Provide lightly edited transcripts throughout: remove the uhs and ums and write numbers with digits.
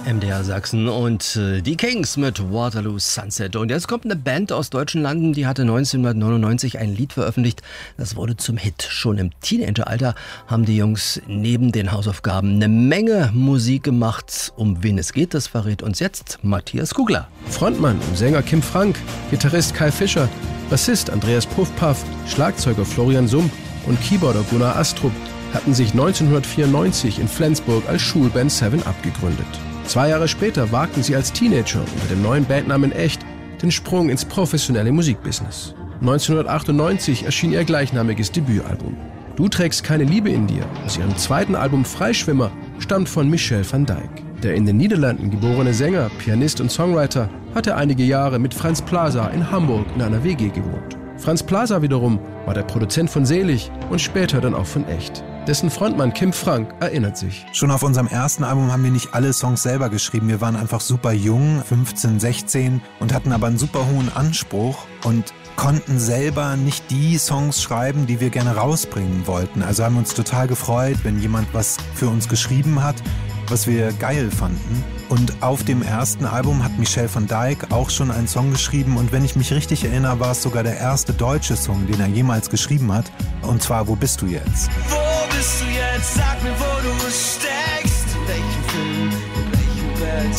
MDR Sachsen und die Kings mit Waterloo Sunset. Und jetzt kommt eine Band aus deutschen Landen, die hatte 1999 ein Lied veröffentlicht. Das wurde zum Hit. Schon im Teenageralter haben die Jungs neben den Hausaufgaben eine Menge Musik gemacht. Um wen es geht, das verrät uns jetzt Matthias Kugler. Frontmann und Sänger Kim Frank, Gitarrist Kai Fischer, Bassist Andreas Puffpaff, Schlagzeuger Florian Sump und Keyboarder Gunnar Astrup hatten sich 1994 in Flensburg als Schulband 7up gegründet. 2 Jahre später wagten sie als Teenager unter dem neuen Bandnamen Echt den Sprung ins professionelle Musikbusiness. 1998 erschien ihr gleichnamiges Debütalbum. Du trägst keine Liebe in dir, aus ihrem zweiten Album Freischwimmer, stammt von Michel van Dijk. Der in den Niederlanden geborene Sänger, Pianist und Songwriter hatte einige Jahre mit Franz Plaza in Hamburg in einer WG gewohnt. Franz Plaza wiederum war der Produzent von Selig und später dann auch von Echt. Dessen Frontmann Kim Frank erinnert sich. Schon auf unserem ersten Album haben wir nicht alle Songs selber geschrieben. Wir waren einfach super jung, 15, 16 und hatten aber einen super hohen Anspruch und konnten selber nicht die Songs schreiben, die wir gerne rausbringen wollten. Also haben uns total gefreut, wenn jemand was für uns geschrieben hat, was wir geil fanden. Und auf dem ersten Album hat Michel van Dijk auch schon einen Song geschrieben. Und wenn ich mich richtig erinnere, war es sogar der erste deutsche Song, den er jemals geschrieben hat. Und zwar Wo bist du jetzt? Wo bist du jetzt? Sag mir, wo du steckst. In welchem Film, in welchem Bett?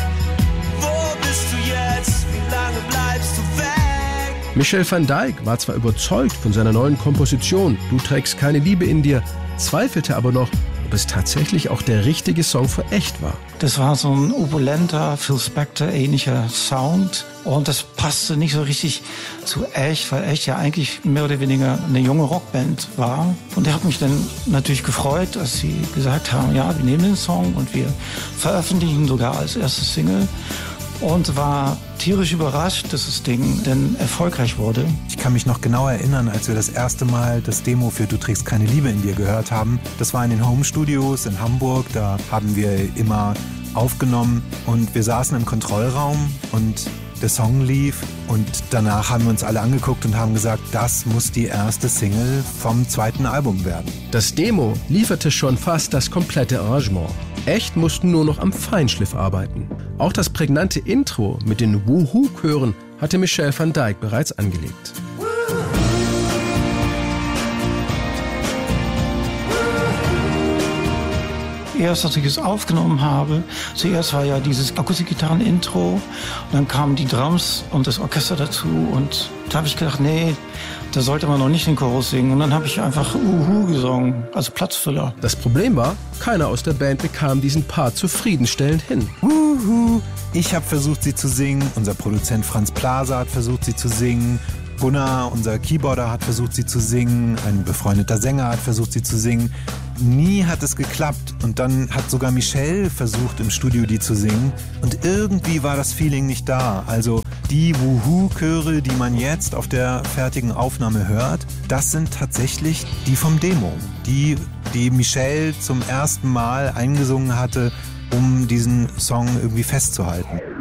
Wo bist du jetzt? Wie lange bleibst du weg? Michel van Dijk war zwar überzeugt von seiner neuen Komposition Du trägst keine Liebe in dir, zweifelte aber noch, ob es tatsächlich auch der richtige Song für Echt war. Das war so ein opulenter, Phil Spector-ähnlicher Sound und das passte nicht so richtig zu Echt, weil Echt ja eigentlich mehr oder weniger eine junge Rockband war. Und er hat mich dann natürlich gefreut, dass sie gesagt haben, ja, wir nehmen den Song und wir veröffentlichen ihn sogar als erste Single. Und war tierisch überrascht, dass das Ding dann erfolgreich wurde. Ich kann mich noch genau erinnern, als wir das erste Mal das Demo für Du trägst keine Liebe in dir gehört haben. Das war in den Home Studios in Hamburg, da haben wir immer aufgenommen und wir saßen im Kontrollraum und der Song lief und danach haben wir uns alle angeguckt und haben gesagt, das muss die erste Single vom zweiten Album werden. Das Demo lieferte schon fast das komplette Arrangement. Echt mussten nur noch am Feinschliff arbeiten. Auch das prägnante Intro mit den Wuhu-Chören hatte Michel van Dijk bereits angelegt. Erst, als ich es aufgenommen habe, zuerst war ja dieses Akustikgitarren-Intro, dann kamen die Drums und das Orchester dazu und da habe ich gedacht, nee, da sollte man noch nicht den Chorus singen und dann habe ich einfach Uhu gesungen, also Platzfüller. Das Problem war, keiner aus der Band bekam diesen Part zufriedenstellend hin. Uhu. Ich habe versucht, sie zu singen, unser Produzent Franz Plaza hat versucht, sie zu singen, Gunnar, unser Keyboarder, hat versucht, sie zu singen, ein befreundeter Sänger hat versucht, sie zu singen. Nie hat es geklappt und dann hat sogar Michel versucht, im Studio die zu singen und irgendwie war das Feeling nicht da. Also die Wuhu-Chöre, die man jetzt auf der fertigen Aufnahme hört, das sind tatsächlich die vom Demo, die Michel zum ersten Mal eingesungen hatte, um diesen Song irgendwie festzuhalten.